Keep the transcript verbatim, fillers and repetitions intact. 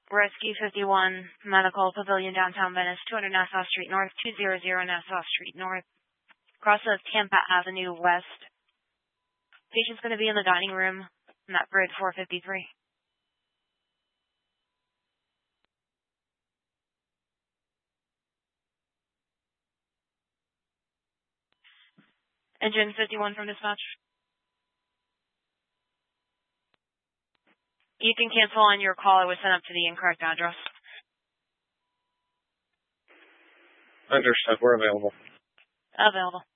Rescue fifty-one, Medical Pavilion, downtown Venice, two hundred Nassau Street North, two hundred Nassau Street North, cross of Tampa Avenue West. Patient's going to be in the dining room in that grid four fifty-three. Engine fifty-one from dispatch. You can cancel on your call. It was sent up to the incorrect address. Understood. We're available. Available.